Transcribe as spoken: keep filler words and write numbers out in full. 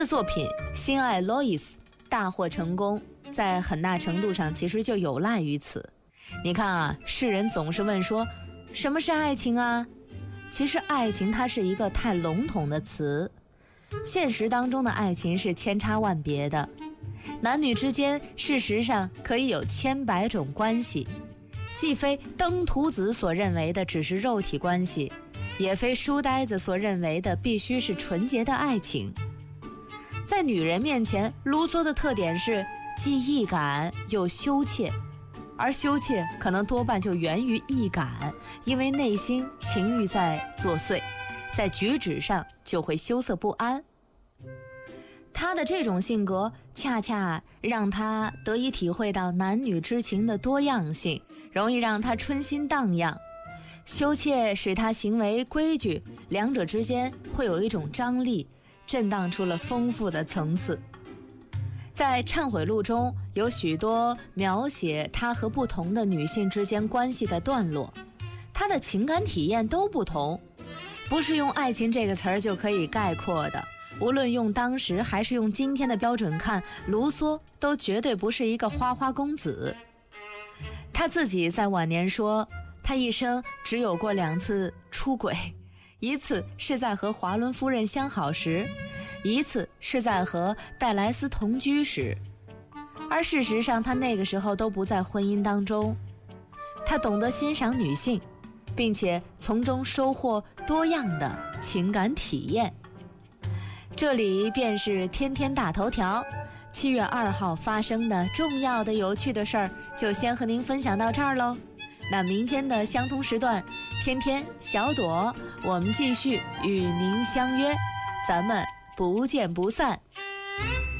的作品《心爱 Lois》大获成功，在很大程度上其实就有赖于此。你看啊，世人总是问说，什么是爱情啊？其实爱情它是一个太笼统的词，现实当中的爱情是千差万别的，男女之间事实上可以有千百种关系，既非登徒子所认为的只是肉体关系，也非书呆子所认为的必须是纯洁的爱情。在女人面前，卢梭的特点是既易感又羞怯，而羞怯可能多半就源于易感，因为内心情欲在作祟，在举止上就会羞涩不安。他的这种性格恰恰让他得以体会到男女之情的多样性，容易让他春心荡漾。羞怯使他行为规矩，两者之间会有一种张力，震荡出了丰富的层次。在《忏悔录》中有许多描写他和不同的女性之间关系的段落，他的情感体验都不同，不是用爱情这个词儿就可以概括的。无论用当时还是用今天的标准看，卢梭都绝对不是一个花花公子。他自己在晚年说，他一生只有过两次出轨，一次是在和华伦夫人相好时，一次是在和戴莱斯同居时，而事实上他那个时候都不在婚姻当中。他懂得欣赏女性，并且从中收获多样的情感体验。这里便是天天大头条，七月二号发生的重要的有趣的事儿，就先和您分享到这儿喽。那明天的相同时段，天天小朵，我们继续与您相约，咱们不见不散。